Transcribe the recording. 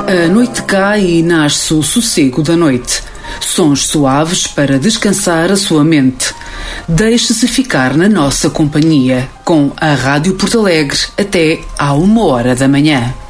A noite cai e nasce o sossego da noite. Sons suaves para descansar a sua mente. Deixe-se ficar na nossa companhia, com a Rádio Porto Alegre até à 1h da manhã.